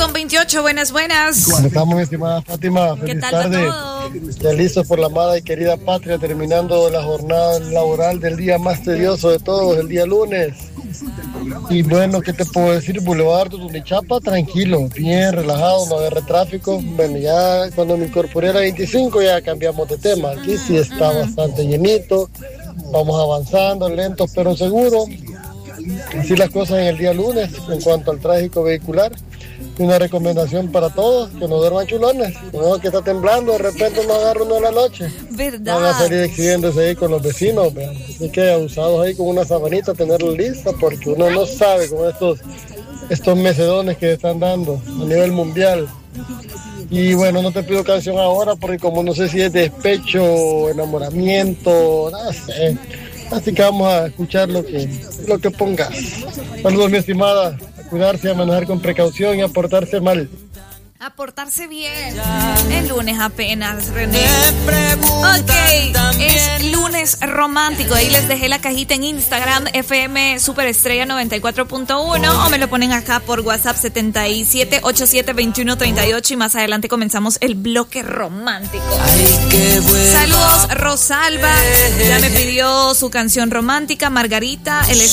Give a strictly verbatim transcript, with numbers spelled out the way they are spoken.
con veintiocho, buenas, buenas. ¿Cómo estamos, mi estimada Fátima? ¿Qué Feliz tal tarde. todo? Ya listos por la amada y querida patria, terminando la jornada laboral del día más tedioso de todos, el día lunes. Y bueno, ¿qué te puedo decir? Boulevard Tutunichapa, tranquilo, bien relajado, no agarre tráfico. Bueno, ya cuando me incorporé a la veinticinco ya cambiamos de tema. Aquí sí está bastante llenito, vamos avanzando, lentos pero seguros. Así las cosas en el día lunes en cuanto al tráfico vehicular. Una recomendación para todos, que no duerman chulones, no, que está temblando, de repente no agarra uno de la noche. ¿Verdad? Van a salir exhibiéndose ahí con los vecinos, vean. Así que abusados ahí con una sabanita, tenerla lista, porque uno no sabe con estos, estos mecedones que están dando a nivel mundial. Y bueno, no te pido canción ahora, porque como no sé si es despecho, enamoramiento, no sé. Así que vamos a escuchar lo que, lo que pongas. Saludos, mi estimada. A cuidarse, a manejar con precaución y a portarse mal. A portarse bien. El lunes apenas, René. Ok, es lunes romántico. Ahí les dejé la cajita en Instagram, F M Superestrella noventa y cuatro punto uno, o me lo ponen acá por WhatsApp setenta y siete ochenta y siete veintiuno treinta y ocho, y más adelante comenzamos el bloque romántico. Saludos, Rosalba. Ya me pidió su canción romántica, Margarita. Él es